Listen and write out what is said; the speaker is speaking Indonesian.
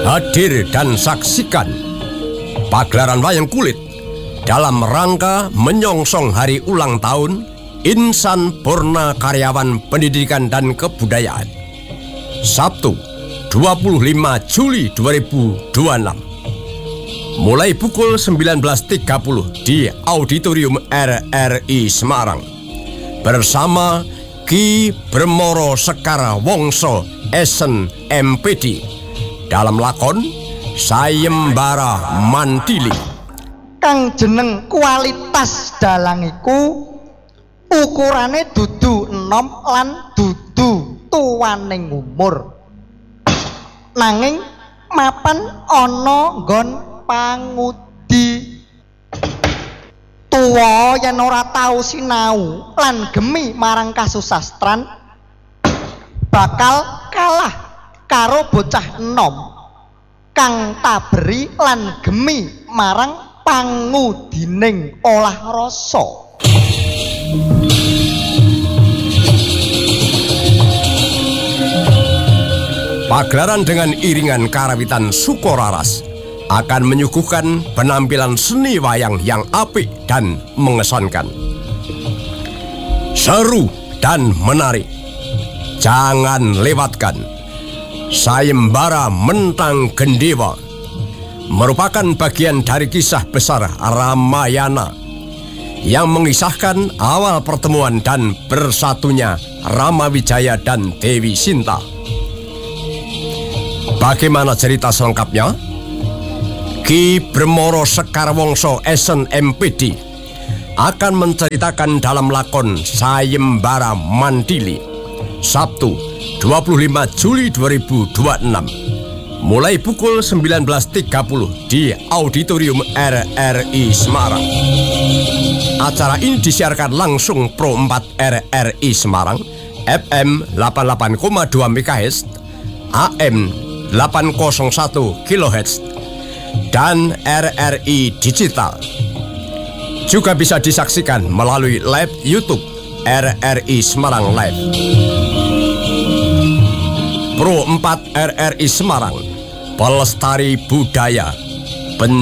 Hadir dan saksikan pagelaran wayang kulit dalam rangka menyongsong hari ulang tahun Insan Purna Karyawan Pendidikan dan Kebudayaan, Sabtu 25 Juli 2026, mulai pukul 19.30 di Auditorium RRI Semarang, bersama Ki Bremoro Sekar Wongso SNMPD dalam lakon Sayembara Mandili. Kang jeneng kualitas dalang iku ukurane dudu enom lan dudu tuwaning umur, nanging mapan ana nggon pangudi. Tuwa yen ora tau sinau lan gemi marang kasusastran bakal kalah karo bocah enom kang taberi lan gemi marang pangudining olah rasa. Pagelaran dengan iringan karawitan Sukoraras akan menyuguhkan penampilan seni wayang yang apik dan mengesankan, seru dan menarik. Jangan lewatkan Sayembara Mentang Gendewa, merupakan bagian dari kisah besar Ramayana yang mengisahkan awal pertemuan dan bersatunya Rama Wijaya dan Dewi Sinta. Bagaimana cerita selengkapnya? Ki Bremoro Sekar Wongso SNMPD akan menceritakan dalam lakon Sayembara Mandili, Sabtu 25 Juli 2026, mulai pukul 19.30 di Auditorium RRI Semarang. Acara ini disiarkan langsung Pro 4 RRI Semarang, FM 88,2 MHz, AM 801 kHz, dan RRI Digital. Juga bisa disaksikan melalui live YouTube RRI Semarang Live. Pro 4 RRI Semarang, pelestari budaya.